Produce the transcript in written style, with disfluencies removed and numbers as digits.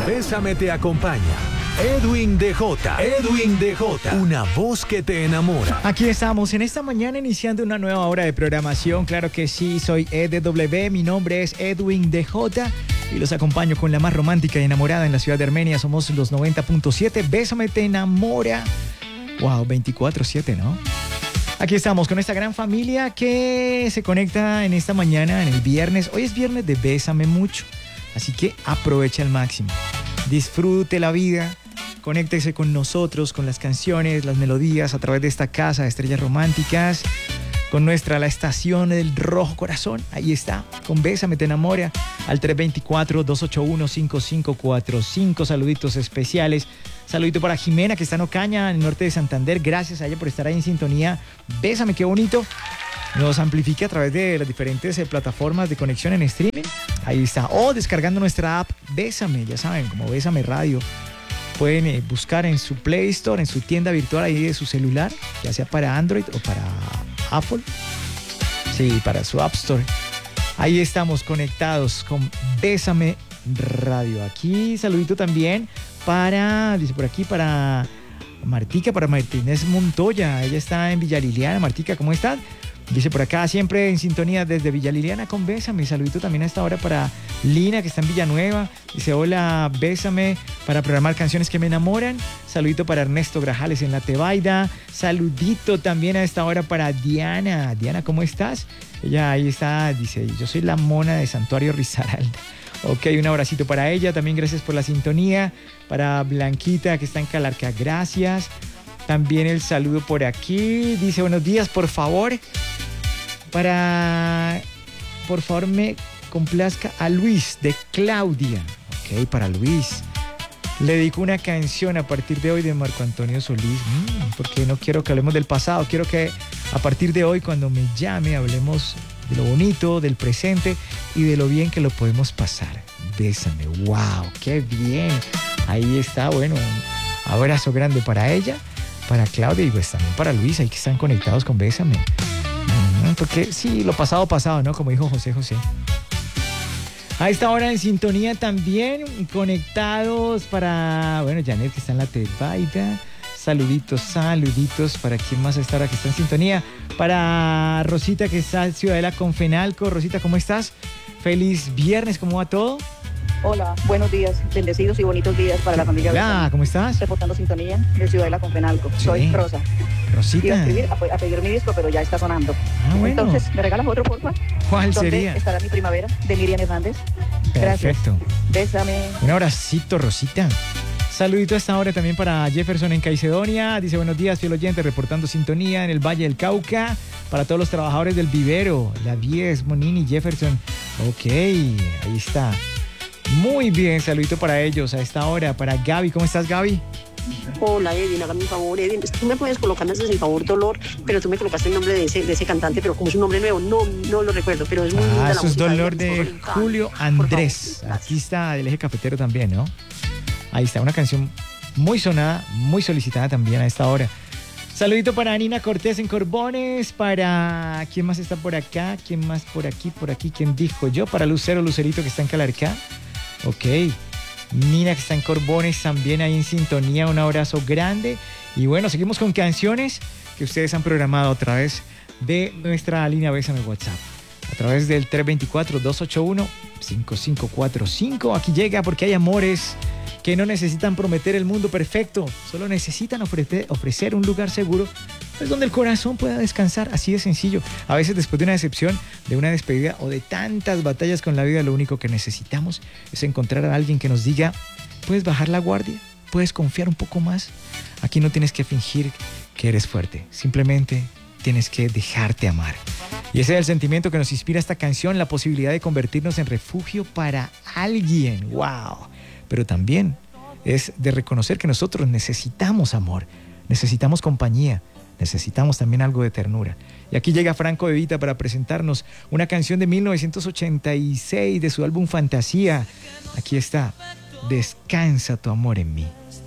Bésame te acompaña Edwin DJ. Edwin DJ, una voz que te enamora. Aquí estamos en esta mañana iniciando una nueva hora de programación. Claro que sí, soy EDW, mi nombre es Edwin DJ y los acompaño con la más romántica y enamorada en la ciudad de Armenia. Somos los 90.7. Bésame te enamora. Wow, 24/7, ¿no? Aquí estamos con esta gran familia que se conecta en esta mañana, en el viernes. Hoy es viernes de Bésame Mucho, así que aprovecha al máximo. Disfrute la vida, conéctese con nosotros, con las canciones, las melodías a través de esta casa de estrellas románticas, con la estación del Rojo Corazón. Ahí está, con Bésame te enamora, al 324-281-5545. Saluditos especiales. Saludito para Jimena, que está en Ocaña, en el norte de Santander. Gracias a ella por estar ahí en sintonía. Bésame, qué bonito. Nos amplifica a través de las diferentes plataformas de conexión en streaming. Ahí está. O descargando nuestra app Bésame, ya saben, como Bésame Radio. Pueden buscar en su Play Store, en su tienda virtual ahí de su celular, ya sea para Android o para Apple. Sí, para su App Store. Ahí estamos conectados con Bésame Radio. Aquí, saludito también dice por aquí, para Martica, para Martínez Montoya. Ella está en Villa Liliana. Martica, ¿cómo estás? Dice por acá, siempre en sintonía desde Villa Liliana con Bésame. Saludito también a esta hora para Lina, que está en Villanueva. Dice, hola, Bésame, para programar canciones que me enamoran. Saludito para Ernesto Grajales en La Tebaida. Saludito también a esta hora para Diana. Diana, ¿cómo estás? Ella ahí está, dice, yo soy la mona de Santuario Risaralda. Ok, un abracito para ella. También gracias por la sintonía. Para Blanquita, que está en Calarca, gracias. También el saludo por aquí. Dice, buenos días, por favor. Por favor, me complazca a Luis, de Claudia. Ok, para Luis. Le dedico una canción a partir de hoy de Marco Antonio Solís. Porque no quiero que hablemos del pasado. Quiero que a partir de hoy, cuando me llame, hablemos de lo bonito, del presente y de lo bien que lo podemos pasar. Bésame. ¡Wow! ¡Qué bien! Ahí está. Bueno, un abrazo grande para ella, para Claudia y pues también para Luis, ahí que están conectados con Bésame. Porque sí, lo pasado, ¿no? Como dijo José José. A esta hora en sintonía también, conectados para, bueno, Janet, que está en La Tebaida. Saluditos para quien más está ahora que está en sintonía. Para Rosita, que está en Ciudadela con Fenalco. Rosita, ¿cómo estás? Feliz viernes, ¿cómo va todo? Hola, buenos días, bendecidos y bonitos días para la familia. Hola, ¿cómo estás? Reportando sintonía de Ciudadela con Fenalco. Sí. Soy Rosa. Rosita. Iba a escribir, a pedir mi disco, pero ya está sonando. Bueno. Entonces, ¿me regalas otro, porfa? ¿Cuál ¿Dónde sería? estará mi primavera? De Miriam Hernández. Gracias. Perfecto. Bésame. Un abracito, Rosita. Saludito a esta hora también para Jefferson en Caicedonia. Dice, buenos días, fiel oyente, reportando sintonía en el Valle del Cauca. Para todos los trabajadores del vivero, la 10, Monini, Jefferson. Ok, ahí está. Muy bien, saludito para ellos a esta hora. Para Gaby, ¿cómo estás, Gaby? Hola, Edwin, hágame un favor, Edwin. Tú me puedes colocar, desde el favor, Dolor, pero tú me colocaste el nombre de ese cantante, pero como es un nombre nuevo, no lo recuerdo, pero es muy linda la eso es música, Dolor Edwin, de Julio Andrés. Aquí está del Eje Cafetero también, ¿no? Ahí está, una canción muy sonada, muy solicitada también a esta hora. Saludito para Nina Cortés en Corbones, para... ¿Quién más está por acá? ¿Quién más por aquí? ¿Quién dijo yo? Para Lucerito que está en Calarcá. Ok. Nina que está en Corbones también ahí en sintonía. Un abrazo grande. Y bueno, seguimos con canciones que ustedes han programado a través de nuestra línea Bésame WhatsApp. A través del 324-281-5545. Aquí llega porque hay amores que no necesitan prometer el mundo perfecto, solo necesitan ofrecer un lugar seguro, pues donde el corazón pueda descansar, así de sencillo. A veces después de una decepción, de una despedida o de tantas batallas con la vida, lo único que necesitamos es encontrar a alguien que nos diga, puedes bajar la guardia, puedes confiar un poco más. Aquí no tienes que fingir que eres fuerte, simplemente tienes que dejarte amar. Y ese es el sentimiento que nos inspira esta canción, la posibilidad de convertirnos en refugio para alguien. ¡Wow! Pero también es de reconocer que nosotros necesitamos amor, necesitamos compañía, necesitamos también algo de ternura. Y aquí llega Franco De Vita para presentarnos una canción de 1986 de su álbum Fantasía. Aquí está, Descansa tu amor en mí.